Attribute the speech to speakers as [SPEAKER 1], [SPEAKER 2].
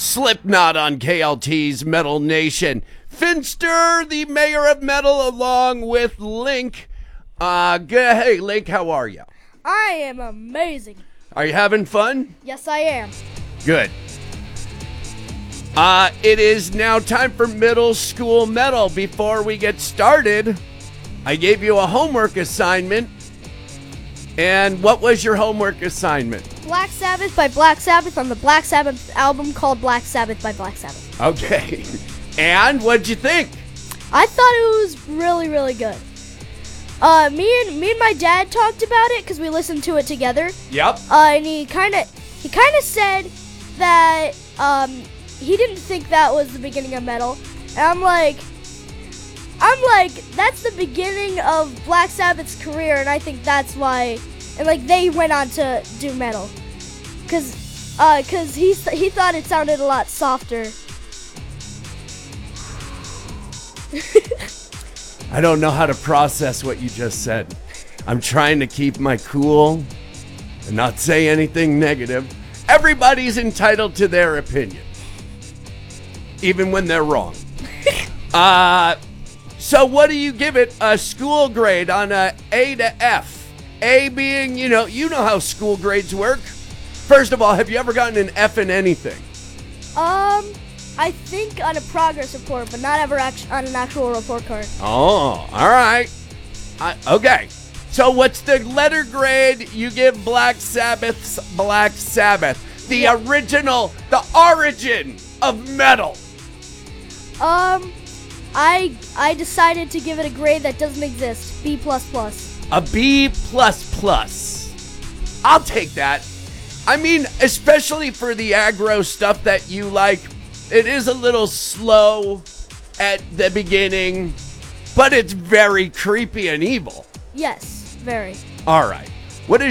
[SPEAKER 1] Slipknot on KLT's Metal Nation. Finster, the mayor of metal, along with Link. Hey, Link, how are you?
[SPEAKER 2] I am amazing.
[SPEAKER 1] Are you having fun?
[SPEAKER 2] Yes, I am.
[SPEAKER 1] Good. It is now time for middle school metal. Before we get started, I gave you a homework assignment. And what was your homework assignment?
[SPEAKER 2] Black Sabbath by Black Sabbath on the Black Sabbath album called Black Sabbath by Black Sabbath.
[SPEAKER 1] Okay. And what'd you think?
[SPEAKER 2] I thought it was really, really good. Me and my dad talked about it because we listened to it together.
[SPEAKER 1] Yep.
[SPEAKER 2] And he kind of said that he didn't think that was the beginning of metal. And I'm like, that's the beginning of Black Sabbath's career, and I think that's why. And like they went on to do metal, cause he thought it sounded a lot softer.
[SPEAKER 1] I don't know how to process what you just said. I'm trying to keep my cool and not say anything negative. Everybody's entitled to their opinion, even when they're wrong. So what do you give it a school grade on a A to F? A being, you know how school grades work. First of all, have you ever gotten an F in anything?
[SPEAKER 2] I think on a progress report, but not ever on an actual report card.
[SPEAKER 1] Oh, all right. Okay. So what's the letter grade you give Black Sabbath's Black Sabbath? The original, the origin of metal.
[SPEAKER 2] I decided to give it a grade that doesn't exist. B++.
[SPEAKER 1] A B++. I'll take that. I mean, especially for the aggro stuff that you like. It is a little slow at the beginning, but it's very creepy and evil.
[SPEAKER 2] Yes, very.
[SPEAKER 1] All right.